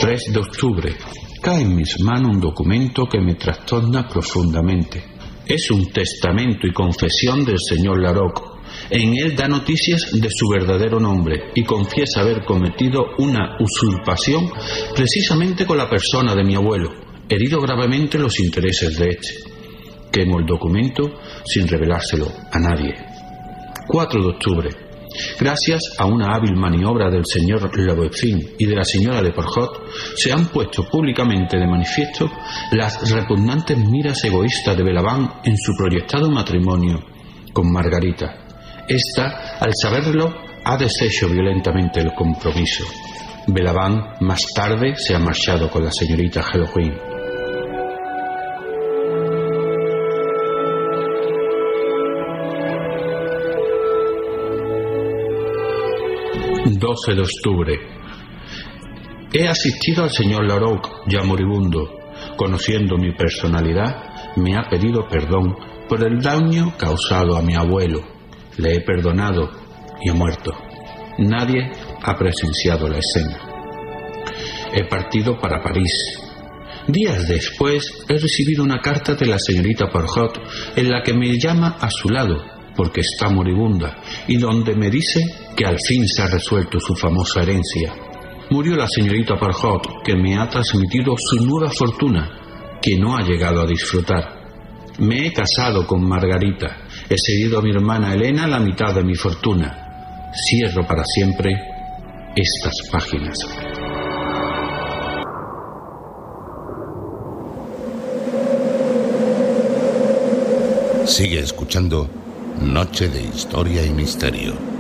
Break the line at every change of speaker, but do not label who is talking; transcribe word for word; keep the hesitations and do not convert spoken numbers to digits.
tres de octubre. Cae en mis manos un documento que me trastorna profundamente. Es un testamento y confesión del señor Larocque. En él da noticias de su verdadero nombre y confiesa haber cometido una usurpación precisamente con la persona de mi abuelo, herido gravemente los intereses de este. Quemo el documento sin revelárselo a nadie. cuatro de octubre. Gracias a una hábil maniobra del señor Le Voisin y de la señora de Porjot, se han puesto públicamente de manifiesto las repugnantes miras egoístas de Belavant en su proyectado matrimonio con Margarita. Esta, al saberlo, ha deshecho violentamente el compromiso. Belavant más tarde se ha marchado con la señorita Halloween. doce de octubre. He asistido al señor Larocque, ya moribundo. Conociendo mi personalidad, me ha pedido perdón por el daño causado a mi abuelo. Le he perdonado y ha muerto. Nadie ha presenciado la escena. He partido para París. Días después he recibido una carta de la señorita Porjot en la que me llama a su lado porque está moribunda y donde me dice que al fin se ha resuelto su famosa herencia. Murió la señorita Porjot, que me ha transmitido su nueva fortuna, que no ha llegado a disfrutar. Me he casado con Margarita, he cedido a mi hermana Elena la mitad de mi fortuna. Cierro para siempre estas páginas.
Sigue escuchando Noche de Historia y Misterio.